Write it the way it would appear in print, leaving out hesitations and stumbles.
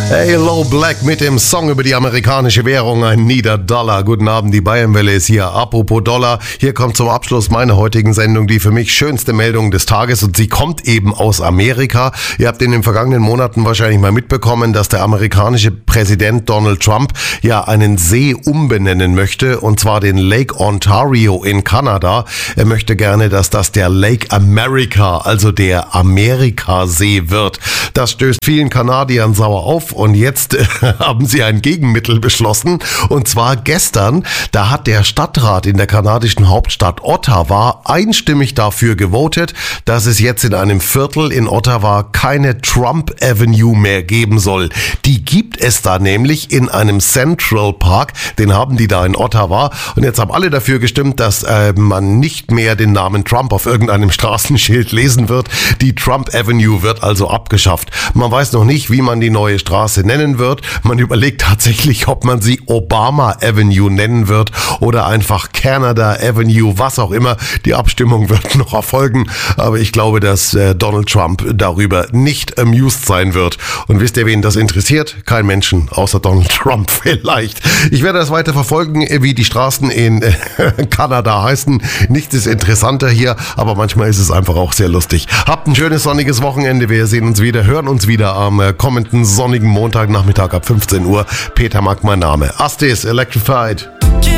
Hello Black mit dem Song über die amerikanische Währung, ein Nieder-Dollar. Guten Abend, die Bayernwelle ist hier. Apropos Dollar, hier kommt zum Abschluss meiner heutigen Sendung die für mich schönste Meldung des Tages und sie kommt eben aus Amerika. Ihr habt in den vergangenen Monaten wahrscheinlich mal mitbekommen, dass der amerikanische Präsident Donald Trump ja einen See umbenennen möchte, und zwar den Lake Ontario in Kanada. Er möchte gerne, dass das der Lake America, also der Amerikasee wird. Das stößt vielen Kanadiern sauer auf. Und jetzt haben sie ein Gegenmittel beschlossen. Und zwar gestern, da hat der Stadtrat in der kanadischen Hauptstadt Ottawa einstimmig dafür gewotet, dass es jetzt in einem Viertel in Ottawa keine Trump Avenue mehr geben soll. Die gibt es da nämlich in einem Central Park. Den haben die da in Ottawa. Und jetzt haben alle dafür gestimmt, dass man nicht mehr den Namen Trump auf irgendeinem Straßenschild lesen wird. Die Trump Avenue wird also abgeschafft. Man weiß noch nicht, wie man die neue Straße nennen wird. Man überlegt tatsächlich, ob man sie Obama Avenue nennen wird oder einfach Canada Avenue, was auch immer. Die Abstimmung wird noch erfolgen, aber ich glaube, dass Donald Trump darüber nicht amused sein wird. Und wisst ihr, wen das interessiert? Kein Menschen, außer Donald Trump vielleicht. Ich werde das weiter verfolgen, wie die Straßen in Kanada heißen. Nichts ist interessanter hier, aber manchmal ist es einfach auch sehr lustig. Habt ein schönes sonniges Wochenende. Wir sehen uns wieder, hören uns wieder am kommenden sonnigen Montagnachmittag ab 15 Uhr. Peter Mack mein Name. Astis Electrified.